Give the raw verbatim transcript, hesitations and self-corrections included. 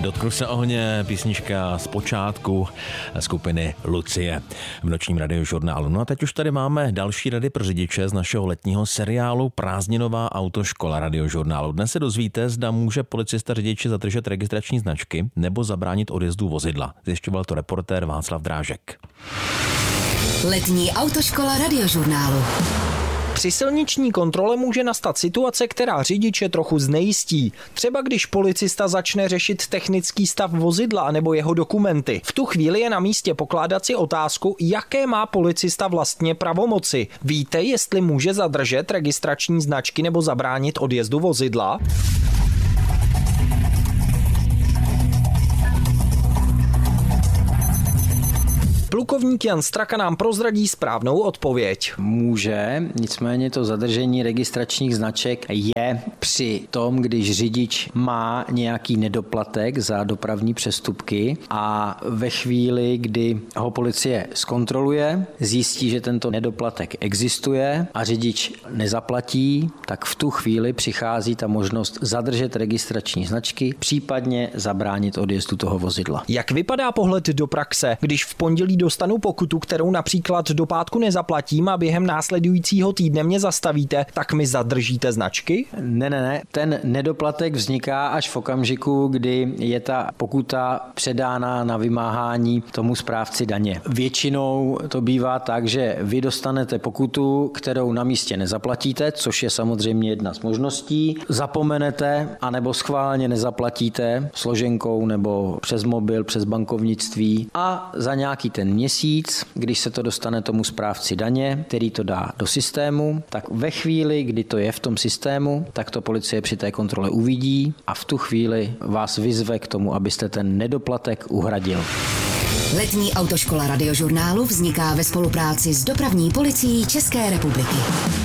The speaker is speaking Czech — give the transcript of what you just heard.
Dotknu se ohně, písnička z počátku skupiny Lucie v nočním radiožurnálu. No a teď už tady máme další rady pro řidiče z našeho letního seriálu Prázdninová autoškola radiožurnálu. Dnes se dozvíte, zda může policista řidiči zadržet registrační značky nebo zabránit odjezdu vozidla. Zjišťoval to reportér Václav Drážek. Letní autoškola radiožurnálu. Při silniční kontrole může nastat situace, která řidiče trochu znejistí. Třeba když policista začne řešit technický stav vozidla nebo jeho dokumenty. V tu chvíli je na místě pokládat si otázku, jaké má policista vlastně pravomoci. Víte, jestli může zadržet registrační značky nebo zabránit odjezdu vozidla? Plukovník Jan Straka nám prozradí správnou odpověď. Může, nicméně to zadržení registračních značek je při tom, když řidič má nějaký nedoplatek za dopravní přestupky a ve chvíli, kdy ho policie zkontroluje, zjistí, že tento nedoplatek existuje a řidič nezaplatí, tak v tu chvíli přichází ta možnost zadržet registrační značky, případně zabránit odjezdu toho vozidla. Jak vypadá pohled do praxe, když v pondělí dostanu pokutu, kterou například do pátku nezaplatím a během následujícího týdne mě zastavíte, tak mi zadržíte značky? Ne, ne, ne. Ten nedoplatek vzniká až v okamžiku, kdy je ta pokuta předána na vymáhání tomu správci daně. Většinou to bývá tak, že vy dostanete pokutu, kterou na místě nezaplatíte, což je samozřejmě jedna z možností. Zapomenete, anebo schválně nezaplatíte složenkou nebo přes mobil, přes bankovnictví a za nějaký ten měsíc, když se to dostane tomu správci daně, který to dá do systému, tak ve chvíli, kdy to je v tom systému, tak to policie při té kontrole uvidí a v tu chvíli vás vyzve k tomu, abyste ten nedoplatek uhradil. Letní autoškola radiožurnálu vzniká ve spolupráci s Dopravní policií České republiky.